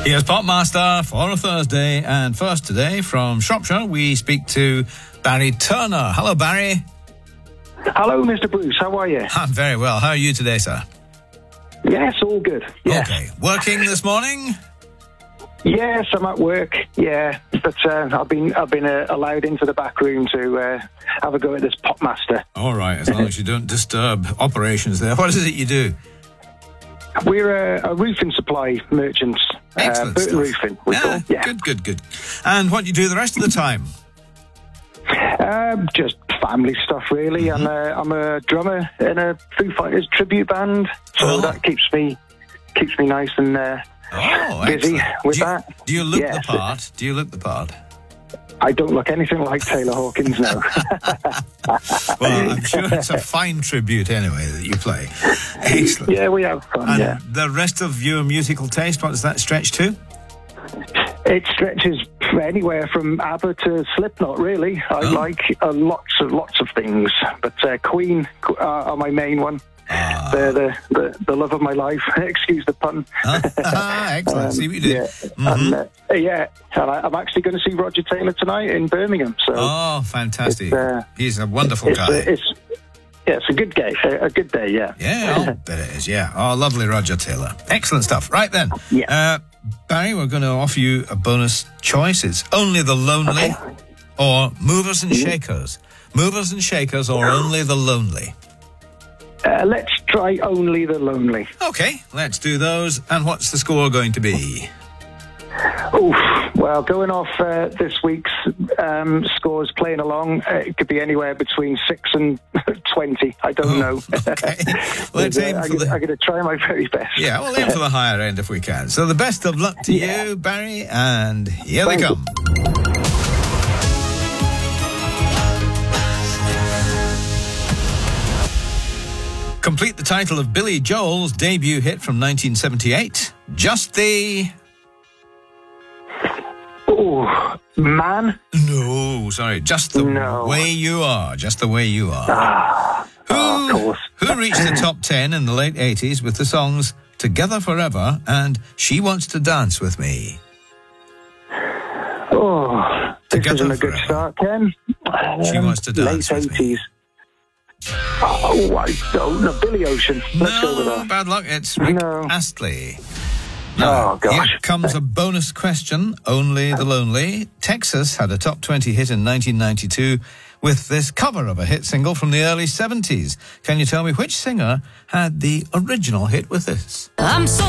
Here's Popmaster for a Thursday, and first today from Shropshire we speak to Barry Turner. Hello, Barry. Hello, Mr. Bruce. How are you? I'm very well. How are you today, sir? Yes, all good. Yes. Okay. Working this morning? Yes, I'm at work. Yeah, but I've been allowed into the back room to have a go at this Popmaster. All right, as long as you don't disturb operations there. What is it you do? We're a roofing supply merchant. Excellent Burton stuff. Roofing, we call. Yeah. Good. And what do you do the rest of the time? Just family stuff, really. Mm-hmm. I'm a drummer in a Foo Fighters tribute band, so that keeps me nice and busy excellent. with that. Do you look Yes. the part? Do you look the part? I don't look anything like Taylor Hawkins now. Well, I'm sure it's a fine tribute anyway that you play. Excellent. Yeah, we have fun, And yeah. the rest of your musical taste, what does that stretch to? It stretches anywhere from ABBA to Slipknot, really. I like lots of things, but Queen are my main one. They're the love of my life. Excuse the pun. Excellent. See what you did. Yeah, Mm-hmm. and I'm actually going to see Roger Taylor tonight in Birmingham. So fantastic! He's a wonderful guy. It's a good day. A good day, yeah. Yeah, I'll bet it is. Yeah. Oh, lovely, Roger Taylor. Excellent stuff. Right then. Yeah. Barry, we're going to offer you a bonus choice. It's Only the Lonely or Movers and Shakers. Movers and Shakers or Only the Lonely. Let's try Only the Lonely. Okay, let's do those. And what's the score going to be? Well, going off this week's scores playing along, it could be anywhere between 6 and 20. I don't know. Okay, let's aim for I'm going to try my very best. Yeah, we'll aim for the higher end if we can. So the best of luck to you, Barry, and here they come. Complete the title of Billy Joel's debut hit from 1978. Just the... Oh, Man? No, sorry. Just the Way You Are. Just the Way You Are. Of course. Who reached the top 10 in the late 80s with the songs Together Forever and She Wants to Dance With Me? Oh, this Together isn't a good Forever. start, Ken. She Wants to Dance Late With Me. 80s. Oh, I don't know. Billy Ocean. Let's go with that. Bad luck. It's Rick Astley. Oh, gosh. Here comes a bonus question. Only the Lonely. Texas had a top 20 hit in 1992 with this cover of a hit single from the early 70s. Can you tell me which singer had the original hit with this? I'm so